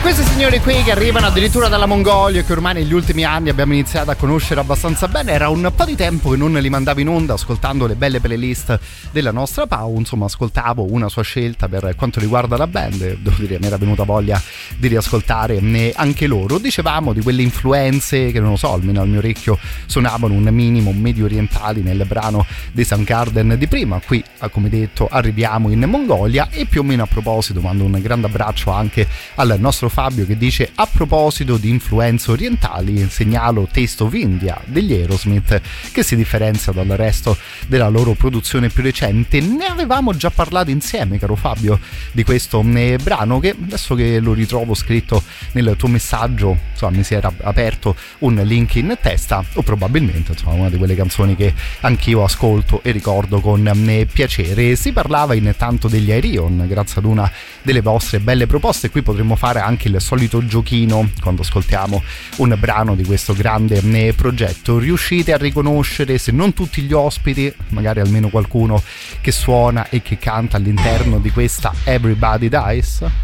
Questi signori qui che arrivano addirittura dalla Mongolia e che ormai negli ultimi anni abbiamo iniziato a conoscere abbastanza bene, era un po' di tempo che non li mandavo in onda ascoltando le belle playlist della nostra Pau, insomma ascoltavo una sua scelta per quanto riguarda la band, devo dire mi era venuta voglia di riascoltare anche loro. Dicevamo di quelle influenze che non lo so, almeno al mio orecchio suonavano un minimo medio orientali nel brano dei Soundgarden di prima. Qui come detto arriviamo in Mongolia e più o meno a proposito mando un grande abbraccio anche al nostro Fabio che dice: a proposito di influenze orientali segnalo Taste of India degli Aerosmith, che si differenzia dal resto della loro produzione più recente. Ne avevamo già parlato insieme, caro Fabio, di questo brano, che adesso che lo ritrovo scritto nel tuo messaggio, insomma, mi si era aperto un link in testa, o probabilmente insomma una di quelle canzoni che anch'io ascolto e ricordo con piacere. Si parlava intanto degli Ayreon grazie ad una delle vostre belle proposte. Qui potremmo fare anche il solito giochino quando ascoltiamo un brano di questo grande progetto. Riuscite a riconoscere, se non tutti gli ospiti, magari almeno qualcuno che suona e che canta all'interno di questa Everybody Dies?